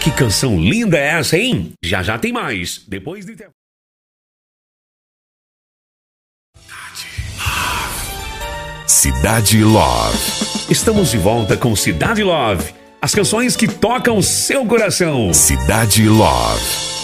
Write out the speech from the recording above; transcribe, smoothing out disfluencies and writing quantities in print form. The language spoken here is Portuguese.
Que canção linda é essa, hein? Já já tem mais. Depois de... Cidade Love. Estamos de volta com Cidade Love. As canções que tocam seu coração. Cidade Love.